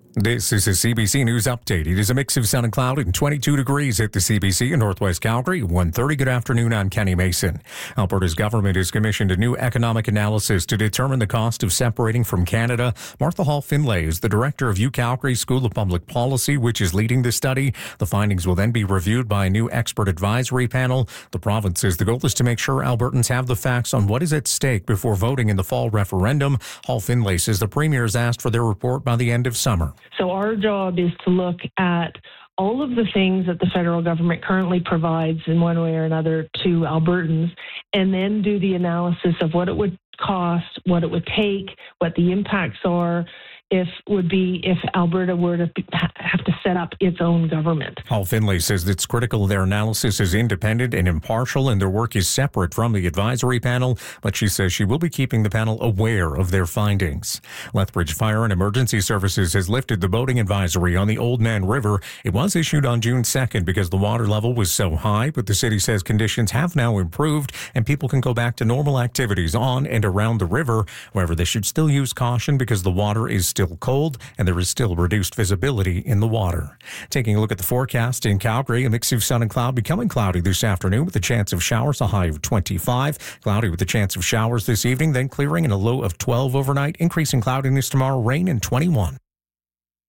This is a CBC News Update. It is a mix of sun and cloud and 22 degrees at the CBC in Northwest Calgary. 1:30. Good afternoon. I'm Kenny Mason. Alberta's government has commissioned a new economic analysis to determine the cost of separating from Canada. Martha Hall Finlay is the director of UCalgary School of Public Policy, which is leading the study. The findings will then be reviewed by a new expert advisory panel. The province says the goal is to make sure Albertans have the facts on what is at stake before voting in the fall referendum. Hall Finlay says the premier has asked for their report by the end of summer. So our job is to look at all of the things that the federal government currently provides in one way or another to Albertans, and then do the analysis of what it would cost, what it would take, what the impacts are, if Alberta were to have to set up its own government. Hall Finlay says it's critical their analysis is independent and impartial and their work is separate from the advisory panel, but she says she will be keeping the panel aware of their findings. Lethbridge Fire and Emergency Services has lifted the boating advisory on the Oldman River. It was issued on June 2nd because the water level was so high, but the city says conditions have now improved and people can go back to normal activities on and around the river. However, they should still use caution because the water is still cold and there is still reduced visibility in the water. Taking a look at the forecast in Calgary, a mix of sun and cloud, becoming cloudy this afternoon with a chance of showers, a high of 25. Cloudy with a chance of showers this evening, then clearing and a low of 12 overnight. Increasing cloudiness tomorrow, rain and 21.